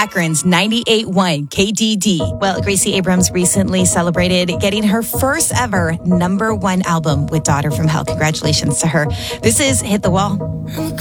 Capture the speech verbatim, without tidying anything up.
Akron's ninety-eight point one K D D. Well, Gracie Abrams recently celebrated getting her first ever number one album with Daughter from Hell. Congratulations to her. This is Hit the Wall.